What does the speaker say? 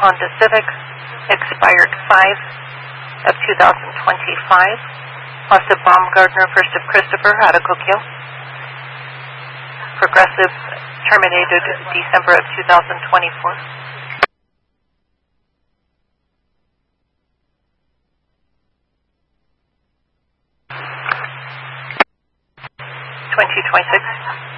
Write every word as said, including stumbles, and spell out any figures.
Honda Civic, expired five of two thousand twenty-five. Loss of Baumgartner, first of Christopher, Atakokyo. Progressive, terminated December of two thousand twenty-four. twenty twenty-six.